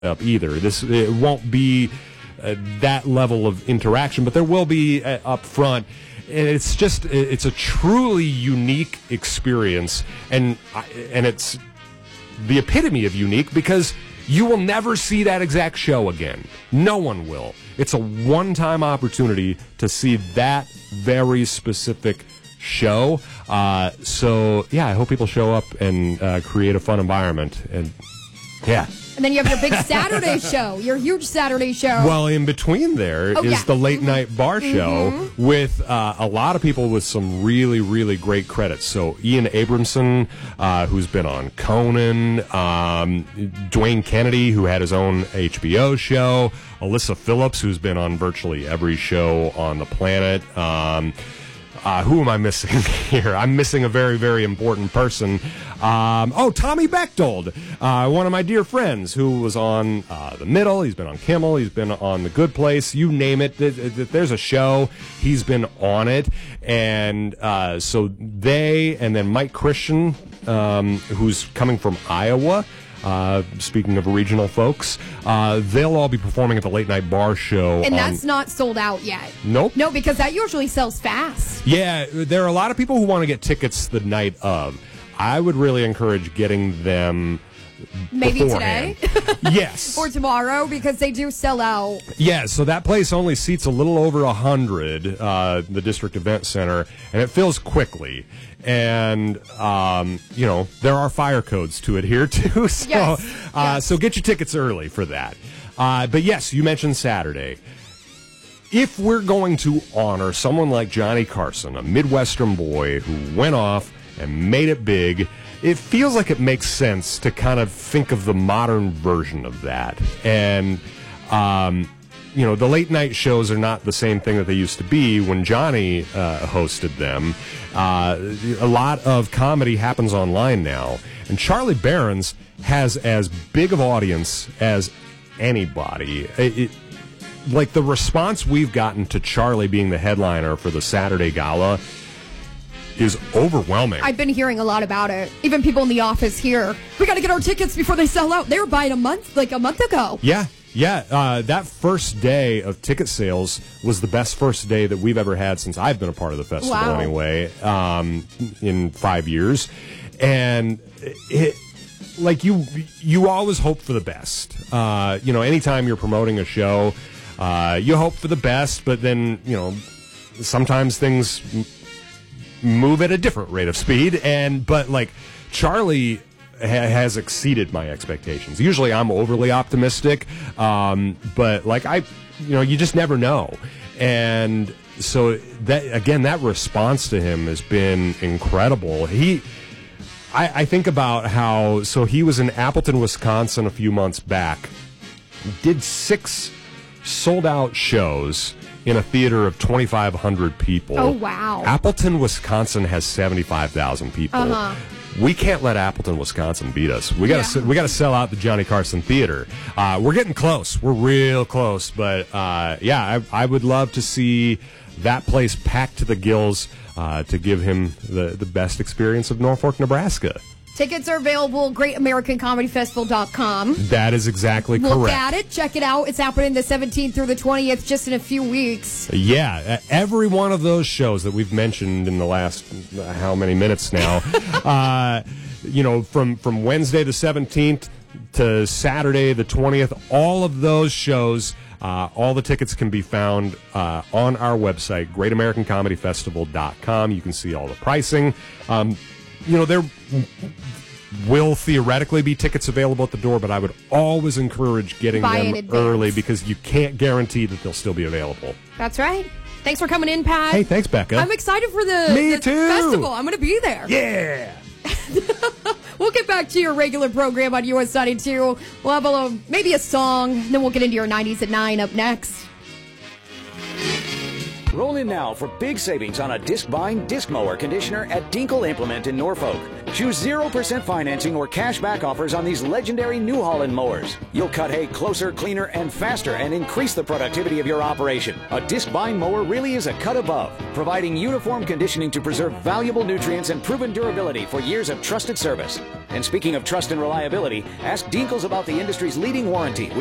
up either. It won't be that level of interaction, but there will be up front. And it's a truly unique experience, and it's the epitome of unique because you will never see that exact show again. No one will. It's a one-time opportunity to see that very specific show. So, yeah, I hope people show up and create a fun environment. And, yeah. And then you have your big Saturday show, your huge Saturday show. Well, in between there is the late night bar show with a lot of people with some really, really great credits. So Ian Abramson, who's been on Conan, Dwayne Kennedy, who had his own HBO show, Alyssa Phillips, who's been on virtually every show on the planet. Who am I missing here? I'm missing a very, very important person. Tommy Bechtold, one of my dear friends who was on The Middle. He's been on Kimmel. He's been on The Good Place. You name it. There's a show. He's been on it. And so they, and then Mike Christian, who's coming from Iowa, speaking of regional folks, they'll all be performing at the Late Night Bar Show. And that's not sold out yet. Nope. No, because that usually sells fast. Yeah, there are a lot of people who want to get tickets the night of. I would really encourage getting them maybe beforehand. Today? Yes. Or tomorrow, because they do sell out. Yeah, so that place only seats a little over 100, the District Event Center, and it fills quickly. And, there are fire codes to adhere to, so, yes. So get your tickets early for that. But yes, you mentioned Saturday. If we're going to honor someone like Johnny Carson, a Midwestern boy who went off and made it big, it feels like it makes sense to kind of think of the modern version of that. And, the late night shows are not the same thing that they used to be when Johnny hosted them. A lot of comedy happens online now. And Charlie Barron's has as big of audience as anybody. Like the response we've gotten to Charlie being the headliner for the Saturday Gala is overwhelming. I've been hearing a lot about it. Even people in the office here. We got to get our tickets before they sell out. They were buying a month ago. Yeah. That first day of ticket sales was the best first day that we've ever had since I've been a part of the festival. Wow. Anyway, in 5 years. And you always hope for the best. Anytime you're promoting a show, you hope for the best, but then, sometimes things move at a different rate of speed. But Charlie has exceeded my expectations. Usually I'm overly optimistic, but you just never know. And so that response to him has been incredible. I think about how, he was in Appleton, Wisconsin a few months back, did 6 sold-out shows in a theater of 2,500 people. Oh, wow. Appleton, Wisconsin has 75,000 people. Uh-huh. We can't let Appleton, Wisconsin beat us. We got to sell out the Johnny Carson Theater. We're getting close. We're real close. But, I would love to see that place packed to the gills to give him the best experience of Norfolk, Nebraska. Tickets are available at GreatAmericanComedyFestival.com. That is exactly correct. Look at it. Check it out. It's happening the 17th through the 20th, just in a few weeks. Yeah. Every one of those shows that we've mentioned in the last how many minutes now, from Wednesday the 17th to Saturday the 20th, all of those shows, all the tickets can be found on our website, GreatAmericanComedyFestival.com. You can see all the pricing. There will theoretically be tickets available at the door, but I would always encourage getting them early because you can't guarantee that they'll still be available. That's right. Thanks for coming in, Pat. Hey, thanks, Becca. I'm excited for the festival. I'm going to be there. Yeah. We'll get back to your regular program on US 92. We'll have maybe a song, then we'll get into your 90s at 9 up next. Roll in now for big savings on a disc bind, disc mower conditioner at Dinkle Implement in Norfolk. Choose 0% financing or cash back offers on these legendary New Holland mowers. You'll cut hay closer, cleaner, and faster and increase the productivity of your operation. A disc-bind mower really is a cut above, providing uniform conditioning to preserve valuable nutrients and proven durability for years of trusted service. And speaking of trust and reliability, ask Dinkles about the industry's leading warranty.